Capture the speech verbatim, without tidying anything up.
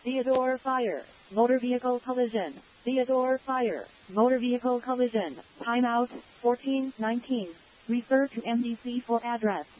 Theodore Fire. Motor vehicle collision. Theodore Fire. Motor vehicle collision. Timeout. fourteen nineteen. Refer to M D C for address.